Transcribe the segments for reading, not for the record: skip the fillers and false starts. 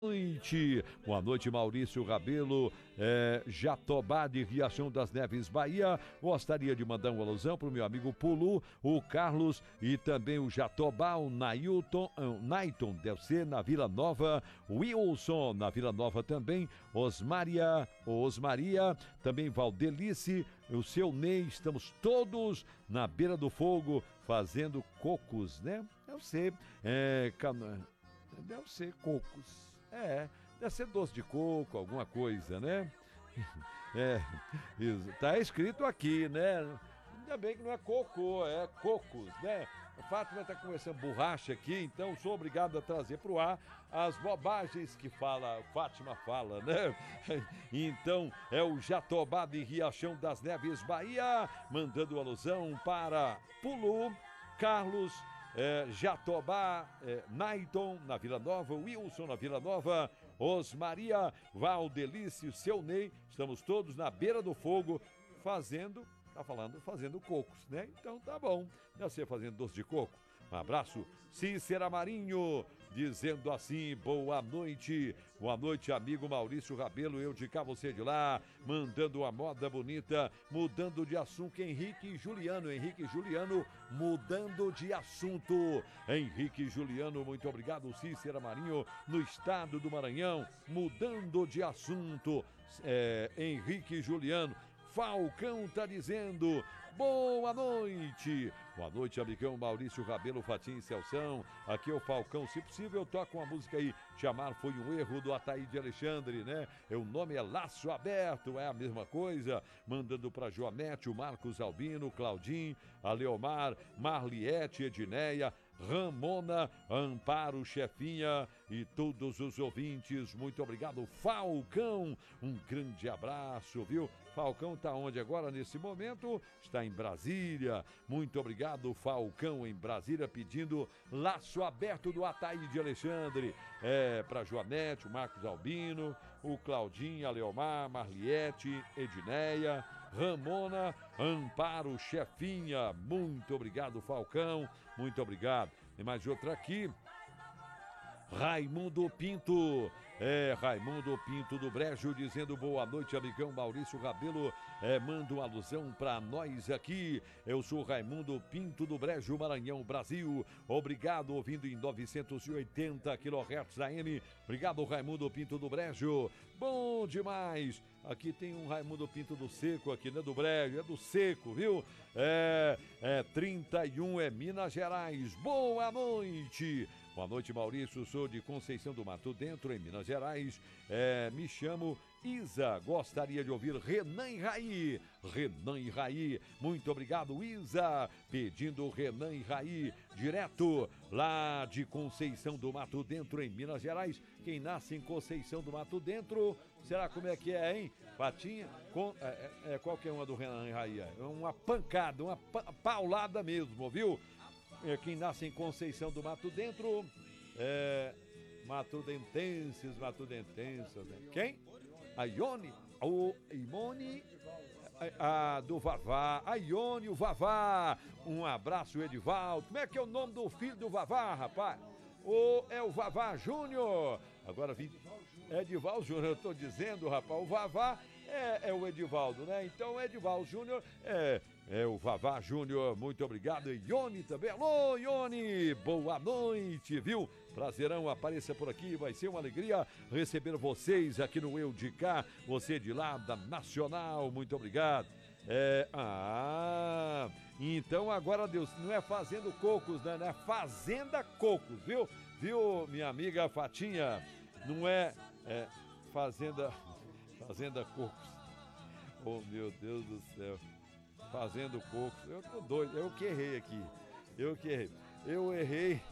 noite. Boa noite, Maurício Rabelo, Jatobá de Riachão das Neves, Bahia. Gostaria de mandar uma alusão para o meu amigo Pulu, o Carlos e também o Jatobá, o Naiton, deve ser na Vila Nova, Wilson na Vila Nova também, Osmaria, também Valdelice, o seu Ney, estamos todos na beira do fogo fazendo cocos, né? Deve ser cocos. Deve ser doce de coco, alguma coisa, né? Isso. Tá escrito aqui, né? Ainda bem que não é cocô, é cocos, né? A Fátima tá conversando borracha aqui, então sou obrigado a trazer pro ar as bobagens que Fátima fala, né? Então é o Jatobá de Riachão das Neves, Bahia, mandando alusão para Pulu, Carlos, Jatobá, Naiton na Vila Nova, Wilson na Vila Nova, Osmaria, Valdelice, seu Ney, estamos todos na beira do fogo fazendo cocos, né? Então tá bom, você fazendo doce de coco. Um abraço, Cícera Marinho, dizendo assim, boa noite, amigo Maurício Rabelo, eu de cá, você de lá, mandando uma moda bonita, mudando de assunto, Henrique Juliano, mudando de assunto, Henrique Juliano, muito obrigado, Cícera Marinho, no estado do Maranhão, mudando de assunto, Henrique Juliano. Falcão tá dizendo, boa noite, amigão Maurício Rabelo, Fatinho e Celção, aqui é o Falcão, se possível toca uma música aí, chamar foi um erro do Ataíde Alexandre, né, o nome é Laço Aberto, é a mesma coisa, mandando pra Joanete, o Marcos Albino, Claudinho, a Leomar, Marliete, Edneia, Ramona, Amparo, Chefinha e todos os ouvintes, muito obrigado, Falcão, um grande abraço, viu? Falcão tá onde agora nesse momento? Está em Brasília, muito obrigado, Falcão, em Brasília, pedindo Laço Aberto do Ataíde Alexandre, para Joanete, o Marcos Albino, o Claudinho, a Leomar, Marliete, Edneia, Ramona, Amparo, Chefinha, muito obrigado, Falcão, muito obrigado. Tem mais outra aqui, Raimundo Pinto, Raimundo Pinto do Brejo, dizendo boa noite, amigão Maurício Rabelo, manda uma alusão pra nós aqui, eu sou Raimundo Pinto do Brejo, Maranhão, Brasil, obrigado, ouvindo em 980 kHz AM, obrigado, Raimundo Pinto do Brejo, bom demais, aqui tem um Raimundo Pinto do Seco, aqui não é do Brejo, é do Seco, viu? 31 é Minas Gerais, boa noite! Boa noite, Maurício, sou de Conceição do Mato Dentro, em Minas Gerais, me chamo Isa, gostaria de ouvir Renan e Raí, muito obrigado, Isa, pedindo Renan e Raí, direto lá de Conceição do Mato Dentro, em Minas Gerais, quem nasce em Conceição do Mato Dentro, será como é que é, hein? Patinha, qualquer uma do Renan e Raí, é uma pancada, uma paulada mesmo, viu? Quem nasce em Conceição do Mato Dentro, Matudentenses, né? Quem? A Ione, o Imone, do Vavá, a Ione, o Vavá, um abraço, Edivaldo, como é que é o nome do filho do Vavá, rapaz? É o Vavá Júnior, agora vi, Edivaldo Júnior, eu tô dizendo, rapaz, o Vavá é o Edivaldo, né? Então, Edivaldo Júnior é o Vavá Júnior, muito obrigado. Ione também, alô Ione, boa noite, viu? Prazerão, apareça por aqui, vai ser uma alegria receber vocês aqui no Eu de Cá, você de lá da Nacional, muito obrigado. Então agora Deus, não é Fazendo Cocos, né? Não é Fazenda Cocos, viu? Viu, minha amiga Fatinha? Não é Fazenda Cocos. Oh, meu Deus do céu. Fazendo Cocos. Eu tô doido. Eu que errei aqui. Eu errei.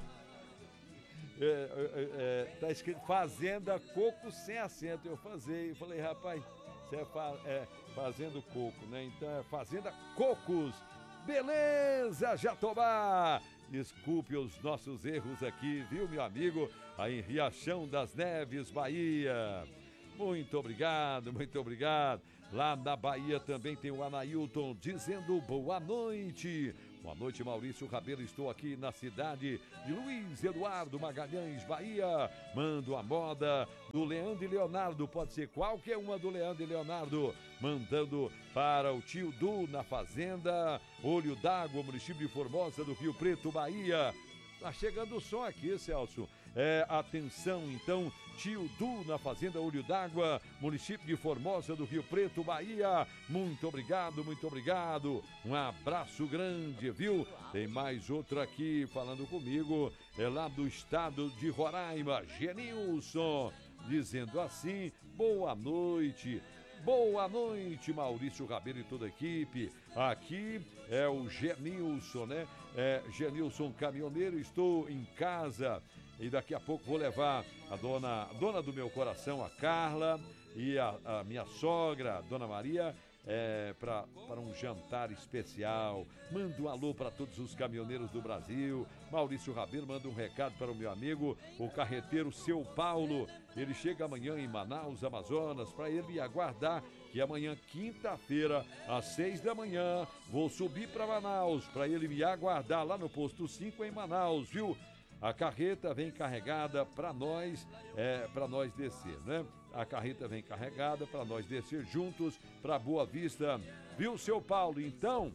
Tá escrito Fazenda Cocos sem acento. Eu falei, rapaz, você Fazendo Coco, né? Então é Fazenda Cocos. Beleza, Jatobá! Desculpe os nossos erros aqui, viu, meu amigo? Aí em Riachão das Neves, Bahia. Muito obrigado. Lá na Bahia também tem o Anailton dizendo boa noite. Boa noite, Maurício Rabelo. Estou aqui na cidade de Luiz Eduardo Magalhães, Bahia. Mando a moda do Leandro e Leonardo. Pode ser qualquer uma do Leandro e Leonardo. Mandando para o tio Du na Fazenda Olho d'Água, município de Formosa do Rio Preto, Bahia. Tá chegando o som aqui, Celso. Atenção, então, tio Du na Fazenda Olho d'Água, município de Formosa do Rio Preto, Bahia. Muito obrigado, muito obrigado. Um abraço grande, viu? Tem mais outro aqui falando comigo, lá do estado de Roraima, Genilson, dizendo assim: boa noite. Boa noite, Maurício Rabelo e toda a equipe. Aqui é o Genilson, né? Genilson caminhoneiro, estou em casa e daqui a pouco vou levar a dona do meu coração, a Carla, e a minha sogra, a Dona Maria, para um jantar especial. Manda um alô para todos os caminhoneiros do Brasil. Maurício Rabelo manda um recado para o meu amigo, o carreteiro Seu Paulo. Ele chega amanhã em Manaus, Amazonas, para ele me aguardar, que amanhã, quinta-feira, às 6 da manhã, vou subir para Manaus, para ele me aguardar lá no posto 5 em Manaus, viu? A carreta vem carregada para nós descer, né? A carreta vem carregada para nós descer juntos para Boa Vista, viu, Seu Paulo? Então,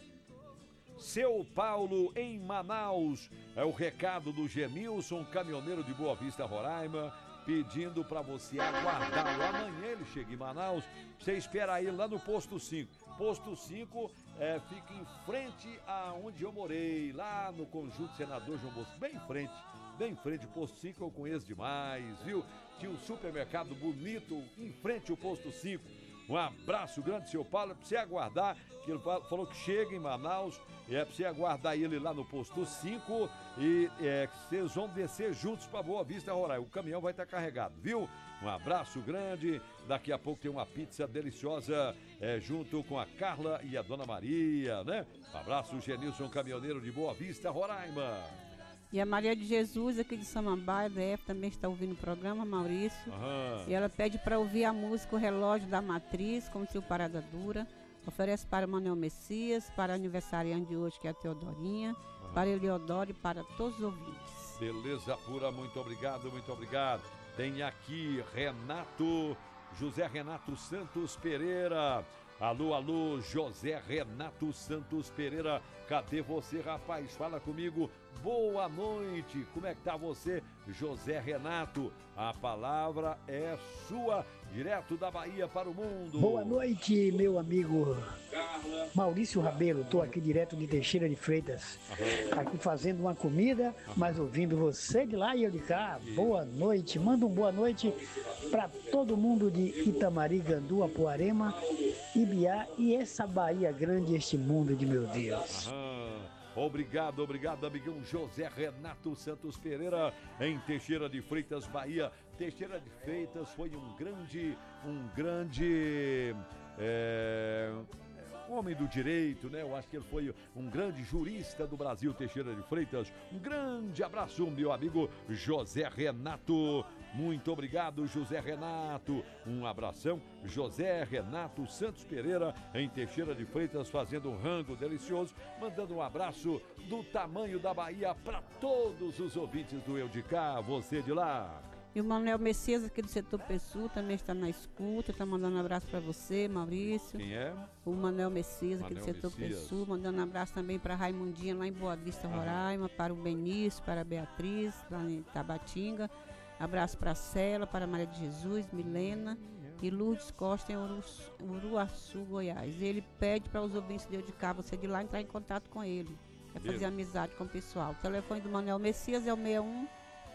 Seu Paulo em Manaus, é o recado do Genilson, caminhoneiro de Boa Vista, Roraima, pedindo para você aguardá-lo. Amanhã ele chega em Manaus, você espera ele lá no posto 5. Posto 5 fica em frente a onde eu morei, lá no Conjunto Senador João Bosco, bem em frente, posto 5 eu conheço demais, viu? Tinha um supermercado bonito em frente ao posto 5. Um abraço grande, Seu Paulo, é pra você aguardar, que ele falou que chega em Manaus, é pra você aguardar ele lá no posto 5 e vocês vão descer juntos pra Boa Vista, Roraima. O caminhão vai estar carregado, viu? Um abraço grande, daqui a pouco tem uma pizza deliciosa junto com a Carla e a Dona Maria, né? Um abraço, Genilson, caminhoneiro de Boa Vista, Roraima. E a Maria de Jesus, aqui de Samambaia, também está ouvindo o programa, Maurício. Aham. E ela pede para ouvir a música O Relógio da Matriz, com o seu Parada Dura. Oferece para Manuel Messias, para a aniversariante de hoje, que é a Teodorinha, para Eliodoro e para todos os ouvintes. Beleza pura, muito obrigado, muito obrigado. Tem aqui José Renato Santos Pereira. Alô, alô, José Renato Santos Pereira, cadê você, rapaz? Fala comigo, boa noite, como é que tá você, José Renato? A palavra é sua, direto da Bahia para o mundo. Boa noite, meu amigo Maurício Rabelo, tô aqui direto de Teixeira de Freitas, aqui fazendo uma comida, mas ouvindo você de lá e eu de cá. Boa noite, manda uma boa noite para todo mundo de Itamari, Gandu, Apuarema, Ibiá e essa Bahia grande, este mundo de meu Deus. Obrigado, amigão José Renato Santos Pereira, em Teixeira de Freitas, Bahia. Teixeira de Freitas foi um grande homem do direito, né? Eu acho que ele foi um grande jurista do Brasil, Teixeira de Freitas. Um grande abraço, meu amigo José Renato. Muito obrigado, José Renato. Um abração, José Renato Santos Pereira, em Teixeira de Freitas, fazendo um rango delicioso, mandando um abraço do tamanho da Bahia para todos os ouvintes do Eu de Cá, você de lá. E o Manuel Messias, aqui do setor Pessu, também está na escuta, está mandando um abraço para você, Maurício. Quem é? O Manuel Messias, aqui do setor Pessu, mandando um abraço também para a Raimundinha, lá em Boa Vista, Roraima, para o Benício, para a Beatriz, lá em Tabatinga. Abraço para a Cela, para a Maria de Jesus, Milena e Lourdes Costa, em Uruaçu, Goiás. E ele pede para os ouvintes de cá, você de lá, entrar em contato com ele. É fazer amizade com o pessoal. O telefone do Manuel Messias é o 61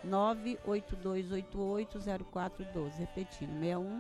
982880412. Repetindo, 61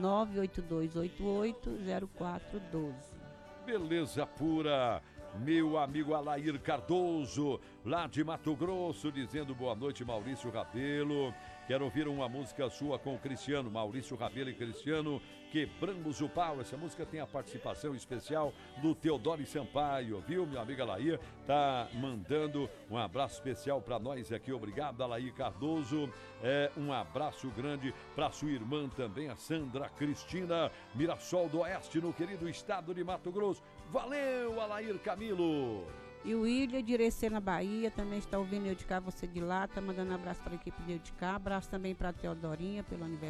982880412. Beleza pura. Meu amigo Alair Cardoso, lá de Mato Grosso, dizendo boa noite, Maurício Rabelo. Quero ouvir uma música sua com o Cristiano, Maurício Rabelo e Cristiano, Quebramos o Pau. Essa música tem a participação especial do Teodoro Sampaio, viu? Minha amiga Alair tá mandando um abraço especial para nós aqui. Obrigado, Alair Cardoso. Um abraço grande para sua irmã também, a Sandra Cristina, Mirassol do Oeste, no querido estado de Mato Grosso. Valeu, Alair Camilo. E o William de Irecê, na Bahia, também está ouvindo eu de cá, você de lá, tá mandando abraço para a equipe de eu de cá, abraço também para a Teodorinha pelo aniversário.